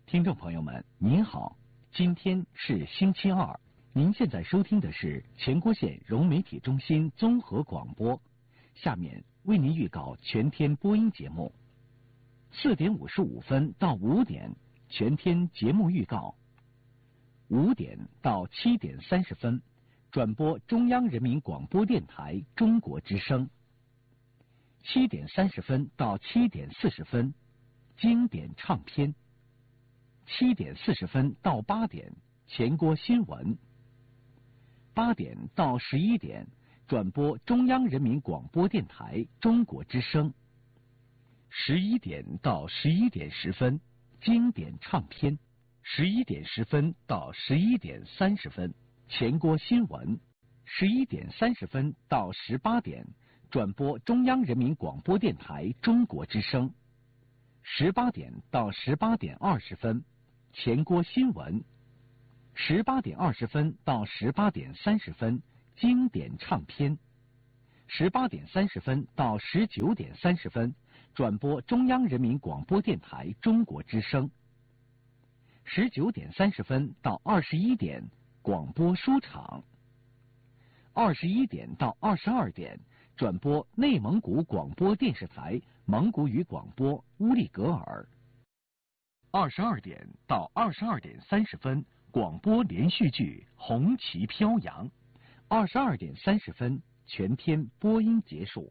听众朋友们，您好，今天是星期二，您现在收听的是前郭县融媒体中心综合广播。下面为您预告全天播音节目：4点55分到5点全天节目预告；5点到7点30分转播中央人民广播电台中国之声；7点30分到7点40分经典唱片；7点40分到8点前郭新闻；8点到11点转播中央人民广播电台中国之声；11点到11点10分经典唱片；11点10分到11点30分前郭新闻；11点30分到18点转播中央人民广播电台中国之声；18点到18点20分前郭新闻；18点20分到18点30分经典唱片；18点30分到19点30分转播中央人民广播电台中国之声；19点30分到21点广播书场；21点到22点转播内蒙古广播电视台蒙古语广播乌力格尔；22点到22点30分广播连续剧《红旗飘扬》；22点30分全天播音结束。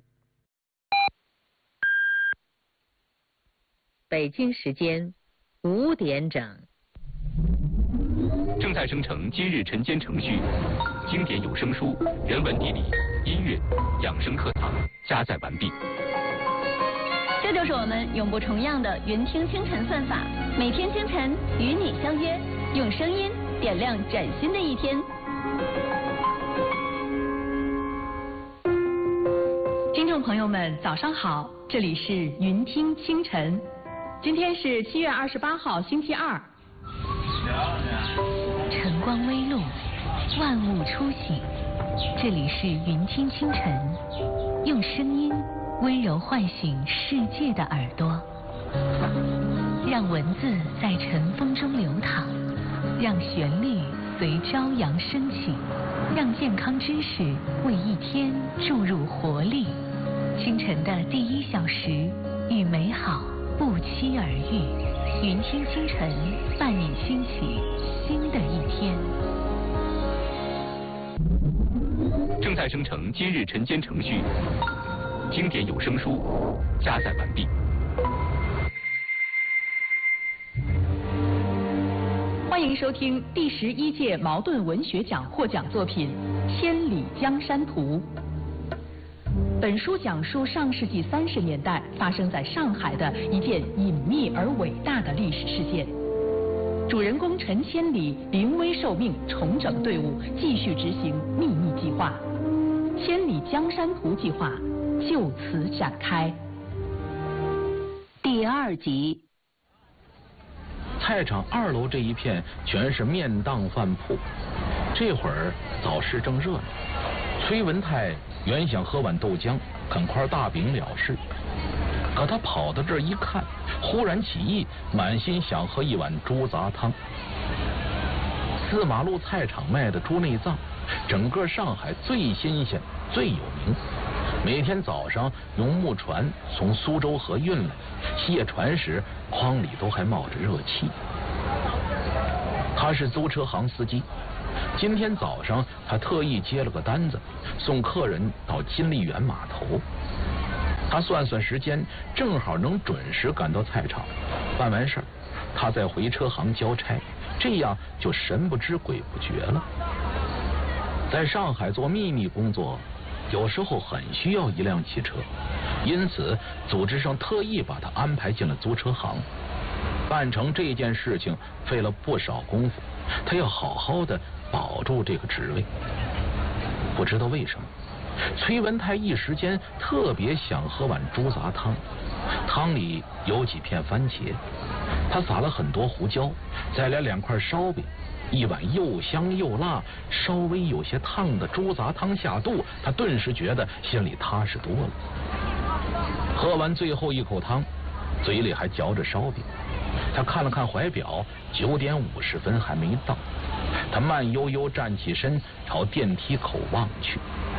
北京时间5点整。 正在生成今日晨间程序，经典有声书、人文地理、音乐、养生课堂加载完毕。 这就是我们永不重样的云听清晨算法，每天清晨与你相约，用声音点亮崭新的一天。听众朋友们，早上好，这里是云听清晨，今天是7月28号，星期二。 晨光微露，万物初醒，这里是云听清晨，用声音温柔唤醒世界的耳朵，让文字在晨风中流淌，让旋律随朝阳升起，让健康知识为一天注入活力。清晨的第1小时，与美好不期而遇。云听清晨，伴你兴起新的一天。 正在生成今日晨间程序，经典有声书加载完毕。 欢迎收听第11届茅盾文学奖获奖作品《千里江山图》。本书讲述上世纪30年代发生在上海的一件隐秘而伟大的历史事件。主人公陈千里临危受命，重整队伍，继续执行秘密计划。千里江山图计划就此展开。 第2集。 菜场2楼这一片全是面档饭铺，这会儿早市正热闹。崔文泰原想喝碗豆浆，啃块大饼了事，可他跑到这儿一看，忽然起意，满心想喝一碗猪杂汤。4马路菜场卖的猪内脏，整个上海最新鲜、最有名。每天早上用木船从苏州河运来，卸船时筐里都还冒着热气。他是租车行司机，今天早上他特意接了个单子，送客人到金利园码头。他算算时间，正好能准时赶到菜场。办完事儿，他再回车行交差，这样就神不知鬼不觉了。在上海做秘密工作，有时候很需要一辆汽车，因此组织上特意把他安排进了租车行。办成这件事情费了不少功夫，他要好好的保住这个职位。不知道为什么，崔文泰一时间特别想喝碗猪杂汤，汤里有几片番茄，他撒了很多胡椒，再来2块烧饼，一碗又香又辣、稍微有些烫的猪杂汤下肚，他顿时觉得心里踏实多了。喝完最后一口汤，嘴里还嚼着烧饼， 他看了看怀表，9点50分还没到。他慢悠悠站起身，朝电梯口望去。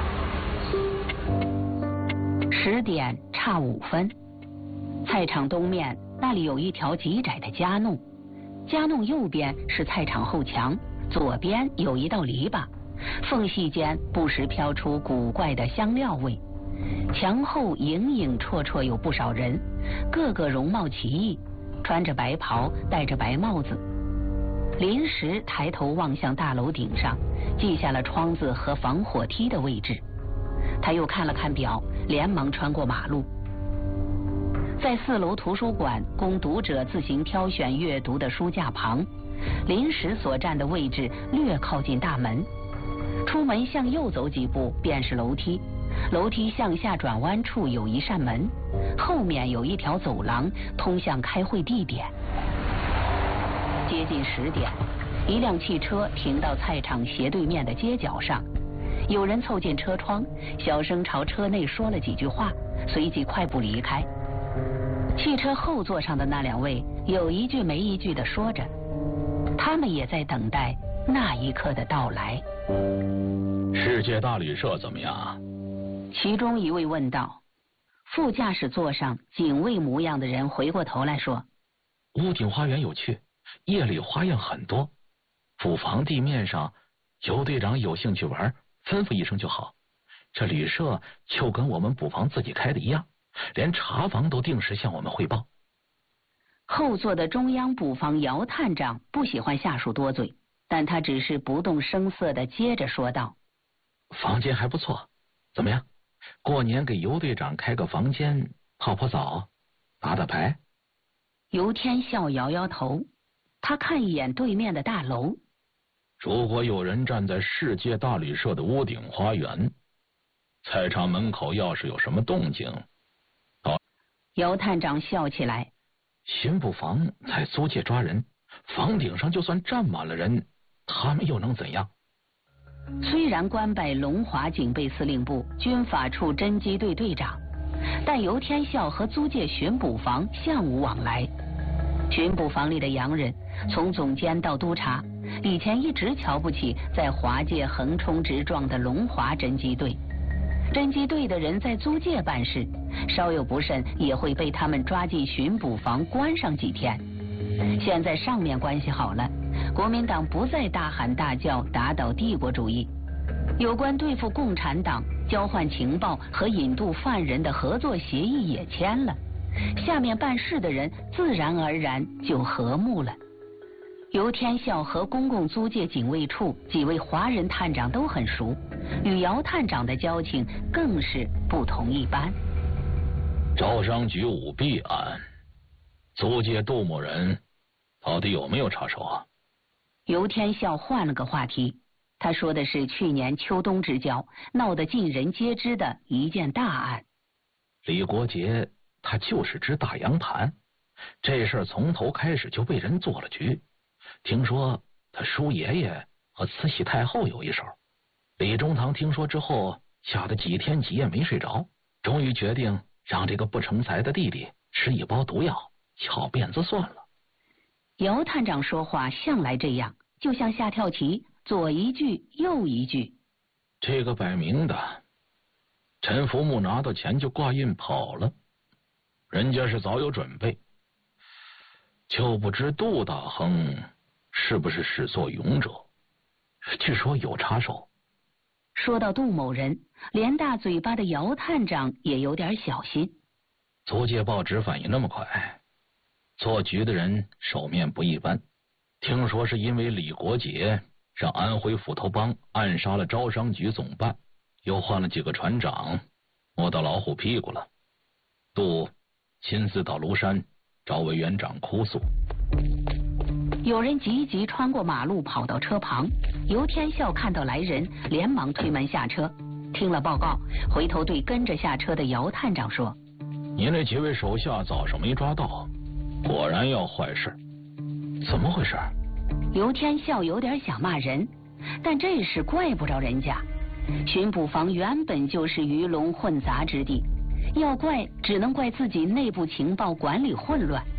10点差5分，菜场东面那里有一条极窄的夹弄，夹弄右边是菜场后墙，左边有一道篱笆，缝隙间不时飘出古怪的香料味。墙后影影绰绰有不少人，个个容貌奇异，穿着白袍，戴着白帽子。临时抬头望向大楼顶上，记下了窗子和防火梯的位置。他又看了看表，连忙穿过马路。在4楼图书馆供读者自行挑选阅读的书架旁，临时所站的位置略靠近大门。出门向右走几步便是楼梯，楼梯向下转弯处有一扇门，后面有一条走廊通向开会地点。接近10点，一辆汽车停到菜场斜对面的街角上，有人凑近车窗，小声朝车内说了几句话，随即快步离开。汽车后座上的那2位有一句没一句地说着，他们也在等待那一刻的到来。 世界大旅社怎么样？ 其中一位问道。副驾驶座上警卫模样的人回过头来说： 屋顶花园有趣，夜里花样很多。捕房地面上，尤队长有兴趣玩，吩咐一声就好。这旅社就跟我们捕房自己开的一样，连查房都定时向我们汇报。 后座的中央捕房姚探长不喜欢下属多嘴，但他只是不动声色地接着说道： 房间还不错，怎么样？过年给尤队长开个房间，泡泡澡，打打牌。 尤天笑摇摇头，他看一眼对面的大楼。 如果有人站在世界大旅社的屋顶花园，菜场门口要是有什么动静， 姚探长笑起来。 巡捕房在租界抓人，房顶上就算站满了人，他们又能怎样？ 虽然官拜龙华警备司令部军法处侦缉队队长，但尤天笑和租界巡捕房相无往来。巡捕房里的洋人，从总监到督察，以前一直瞧不起在华界横冲直撞的龙华侦缉队。侦缉队的人在租界办事，稍有不慎也会被他们抓进巡捕房关上几天。现在上面关系好了，国民党不再大喊大叫打倒帝国主义，有关对付共产党、交换情报和引渡犯人的合作协议也签了，下面办事的人自然而然就和睦了。尤天笑和公共租界警卫处几位华人探长都很熟，与姚探长的交情更是不同一般。 招商局舞弊案，租界杜某人到底有没有插手啊？ 尤天笑换了个话题，他说的是去年秋冬之交闹得尽人皆知的一件大案。 李国杰他就是只大洋盘，这事儿从头开始就被人做了局。听说他叔爷爷和慈禧太后有一手。李中堂听说之后，吓得几天几夜没睡着，终于决定让这个不成才的弟弟吃一包毒药，翘辫子算了。 姚探长说话向来这样，就像下跳棋，左一句右一句。 这个摆明的，陈福木拿到钱就挂印跑了，人家是早有准备。就不知杜大亨是不是始作俑者？据说有插手。 说到杜某人，连大嘴巴的姚探长也有点小心。 租界报纸反应那么快，做局的人手面不一般。听说是因为李国杰让安徽斧头帮暗杀了招商局总办，又换了几个船长，摸到老虎屁股了。杜亲自到庐山找委员长哭诉。 有人急急穿过马路跑到车旁，尤天笑看到来人，连忙推门下车，听了报告，回头对跟着下车的姚探长说： 您那几位手下早上没抓到，果然要坏事。怎么回事？ 尤天笑有点想骂人，但这事怪不着人家。巡捕房原本就是鱼龙混杂之地，要怪只能怪自己内部情报管理混乱。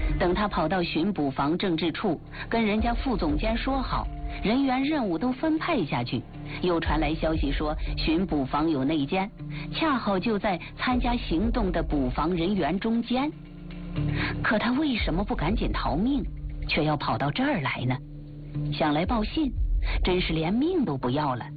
等他跑到巡捕房政治处，跟人家副总监说好，人员任务都分配下去，又传来消息说巡捕房有内奸，恰好就在参加行动的捕房人员中间。可他为什么不赶紧逃命，却要跑到这儿来呢？想来报信，真是连命都不要了。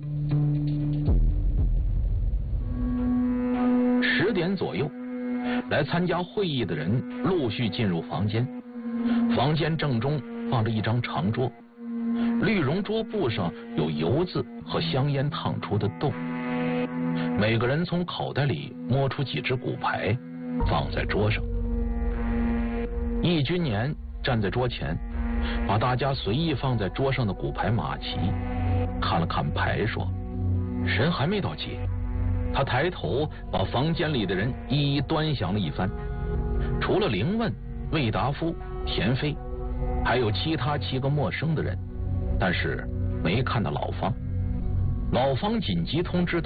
10点左右，来参加会议的人陆续进入房间。房间正中放着一张长桌，绿绒桌布上有油渍和香烟烫出的洞。每个人从口袋里摸出几只骨牌，放在桌上。易君年站在桌前，把大家随意放在桌上的骨牌码齐，看了看牌，说：“人还没到齐。”他抬头把房间里的人一一端详了一番，除了凌问、魏达夫、田飞，还有其他7个陌生的人，但是没看到老方。老方紧急通知